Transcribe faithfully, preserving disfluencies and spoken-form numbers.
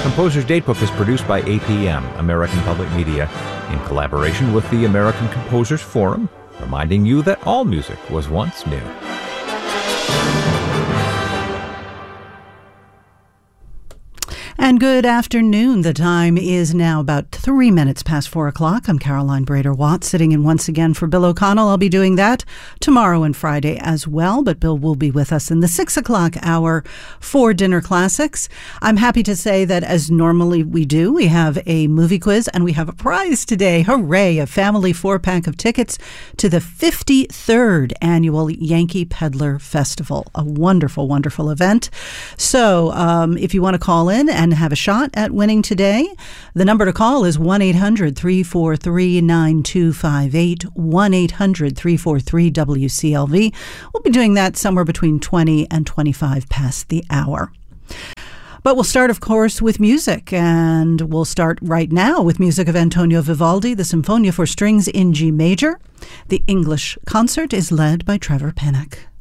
Composer's Datebook is produced by A P M, American Public Media, in collaboration with the American Composers Forum, reminding you that all music was once new. And good afternoon. The time is now about three minutes past four o'clock. I'm Caroline Brader-Watt, sitting in once again for Bill O'Connell. I'll be doing that tomorrow and Friday as well, but Bill will be with us in the six o'clock hour for Dinner Classics. I'm happy to say that, as normally we do, we have a movie quiz and we have a prize today. Hooray! A family four-pack of tickets to the fifty-third annual Yankee Peddler Festival. A wonderful, wonderful event. So um, if you want to call in and have a shot at winning today, the number to call is one eight hundred three four three nine two five eight, one eight hundred three four three W C L V. We'll be doing that somewhere between twenty and twenty-five past the hour. But we'll start, of course, with music, and we'll start right now with music of Antonio Vivaldi, the Sinfonia for Strings in G major. The English concert is led by Trevor Pinnock.